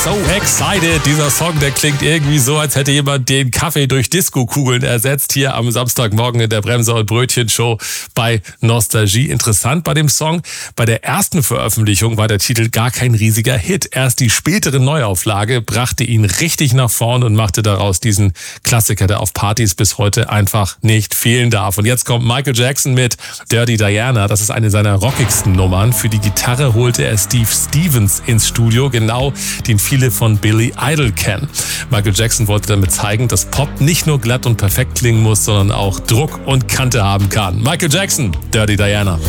So excited. Dieser Song, der klingt irgendwie so, als hätte jemand den Kaffee durch Disco-Kugeln ersetzt. Hier am Samstagmorgen in der Bremser- und Brötchen-Show bei Nostalgie. Interessant bei dem Song: Bei der ersten Veröffentlichung war der Titel gar kein riesiger Hit. Erst die spätere Neuauflage brachte ihn richtig nach vorn und machte daraus diesen Klassiker, der auf Partys bis heute einfach nicht fehlen darf. Und jetzt kommt Michael Jackson mit Dirty Diana. Das ist eine seiner rockigsten Nummern. Für die Gitarre holte er Steve Stevens ins Studio, genau den viele von Billy Idol kennen. Michael Jackson wollte damit zeigen, dass Pop nicht nur glatt und perfekt klingen muss, sondern auch Druck und Kante haben kann. Michael Jackson, Dirty Diana.